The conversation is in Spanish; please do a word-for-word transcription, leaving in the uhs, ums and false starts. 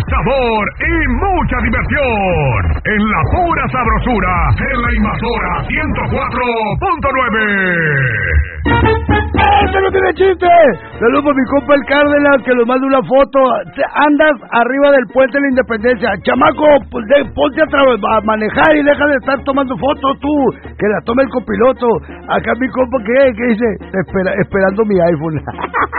sabor y mucha diversión. En la pura sabrosura, en la invasora ciento cuatro punto nueve. ¡Este no tiene chiste! Saludos para mi compa el Cárdenas, que nos manda una foto. Andas arriba del puente de la Independencia. Chamaco, pues de, ponte a, a manejar y deja de estar tomando fotos tú. Que la tome el copiloto. Acá mi compa, ¿qué? ¿Qué dice? Espera, esperando mi iPhone.